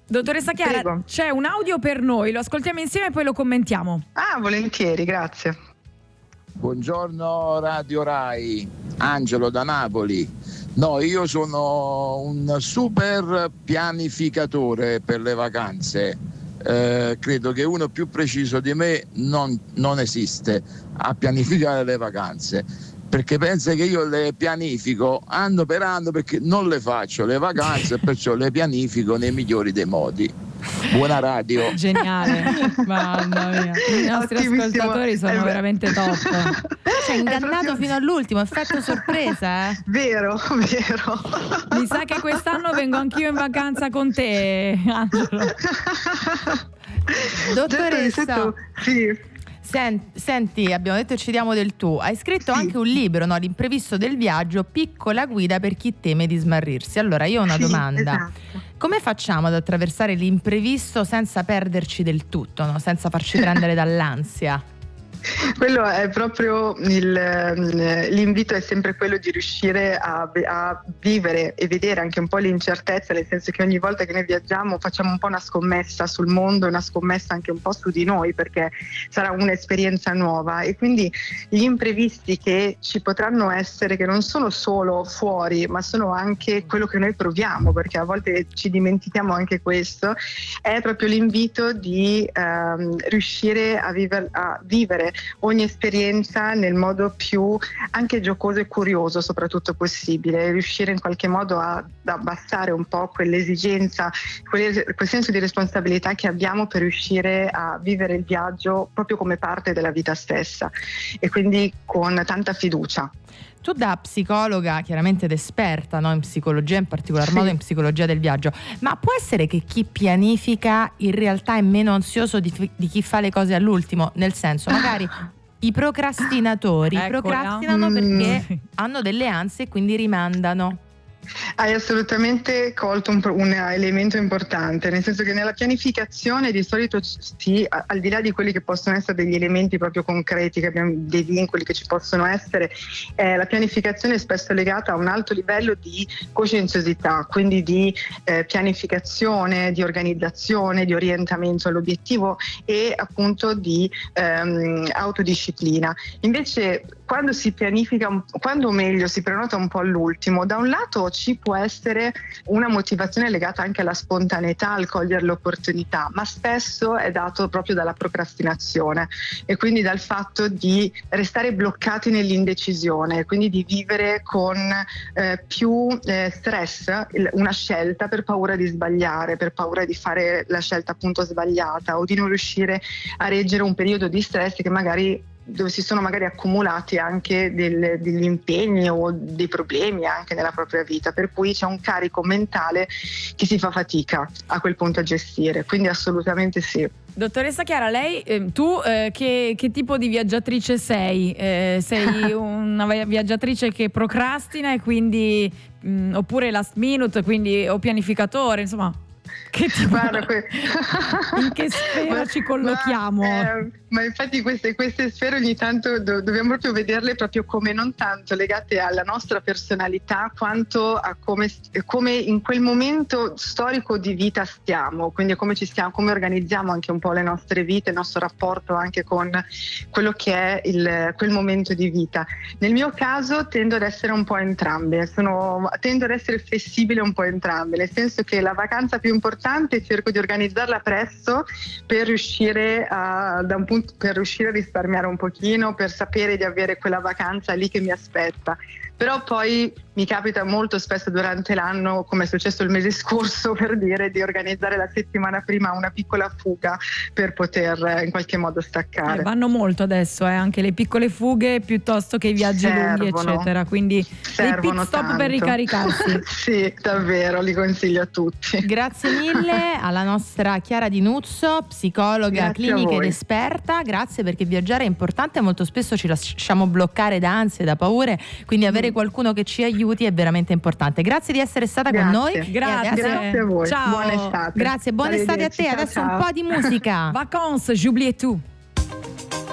Dottoressa Chiara, Prego. c'è un audio per noi, lo ascoltiamo insieme e poi lo commentiamo. Ah, volentieri, grazie. Buongiorno Radio Rai, Angelo da Napoli. No, io sono un super pianificatore per le vacanze. Credo che uno più preciso di me non esiste a pianificare le vacanze, perché pensa che io le pianifico anno per anno, perché non le faccio le vacanze, perciò le pianifico nei migliori dei modi. Buona radio. Geniale, mamma mia, i nostri ascoltatori sono veramente top. Cioè, ingannato fino all'ultimo, effetto sorpresa, Vero. Mi sa che quest'anno vengo anch'io in vacanza con te, Angelo. Dottoressa, sì. Senti, abbiamo detto ci diamo del tu. Hai scritto anche un libro, no? L'imprevisto del viaggio, piccola guida per chi teme di smarrirsi. Allora io ho una domanda. Esatto. Come facciamo ad attraversare l'imprevisto senza perderci del tutto, no? Senza farci prendere dall'ansia? Quello è proprio l'invito, è sempre quello di riuscire a vivere e vedere anche un po' l'incertezza, nel senso che ogni volta che noi viaggiamo facciamo un po' una scommessa sul mondo, una scommessa anche un po' su di noi, perché sarà un'esperienza nuova, e quindi gli imprevisti che ci potranno essere, che non sono solo fuori ma sono anche quello che noi proviamo, perché a volte ci dimentichiamo anche questo, è proprio l'invito di riuscire a vivere ogni esperienza nel modo più anche giocoso e curioso soprattutto possibile, riuscire in qualche modo ad abbassare un po' quell'esigenza, quel senso di responsabilità che abbiamo per riuscire a vivere il viaggio proprio come parte della vita stessa, e quindi con tanta fiducia. Tu da psicologa, chiaramente ed esperta, no, in psicologia, in particolar modo in psicologia del viaggio, ma può essere che chi pianifica in realtà è meno ansioso di chi fa le cose all'ultimo? Nel senso, magari i procrastinatori procrastinano perché hanno delle ansie e quindi rimandano. Hai assolutamente colto un elemento importante, nel senso che nella pianificazione di solito al di là di quelli che possono essere degli elementi proprio concreti, che abbiamo dei vincoli che ci possono essere, la pianificazione è spesso legata a un alto livello di coscienziosità, quindi di pianificazione, di organizzazione, di orientamento all'obiettivo e appunto di autodisciplina. Invece quando si pianifica, quando meglio si prenota un po' all'ultimo, da un lato ci può essere una motivazione legata anche alla spontaneità, al cogliere l'opportunità, ma spesso è dato proprio dalla procrastinazione e quindi dal fatto di restare bloccati nell'indecisione, quindi di vivere con più stress una scelta per paura di sbagliare, per paura di fare la scelta appunto sbagliata o di non riuscire a reggere un periodo di stress che magari dove si sono magari accumulati anche degli impegni o dei problemi anche nella propria vita, per cui c'è un carico mentale che si fa fatica a quel punto a gestire, quindi assolutamente sì. Dottoressa Chiara, lei, tu che tipo di viaggiatrice sei? Sei una viaggiatrice che procrastina e quindi oppure last minute, quindi o pianificatore, insomma? Che tipo? Guarda, in che sfera ci collochiamo? Ma infatti queste sfere ogni tanto dobbiamo proprio vederle proprio come non tanto legate alla nostra personalità quanto a come in quel momento storico di vita stiamo, quindi come come organizziamo anche un po' le nostre vite, il nostro rapporto anche con quello che è quel momento di vita. Nel mio caso tendo ad essere un po' entrambe, tendo ad essere flessibile un po' entrambe, nel senso che la vacanza più importante cerco di organizzarla presto per riuscire per riuscire a risparmiare un pochino, per sapere di avere quella vacanza lì che mi aspetta. Però poi mi capita molto spesso durante l'anno, come è successo il mese scorso, per dire, di organizzare la settimana prima una piccola fuga per poter in qualche modo staccare. Vanno molto adesso, anche le piccole fughe piuttosto che i viaggi lunghi, eccetera, quindi dei pit stop tanto per ricaricarsi. Sì, davvero, li consiglio a tutti. Grazie mille alla nostra Chiara Di Nuzzo, psicologa clinica ed esperta. Grazie, perché viaggiare è importante, molto spesso ci lasciamo bloccare da ansie, da paure, quindi avere qualcuno che ci aiuti è veramente importante. Grazie di essere stata con noi. Grazie a voi. Ciao. Buona estate. Grazie, buona estate a te. Adesso un po' di musica. Vacances, j'oublie tout.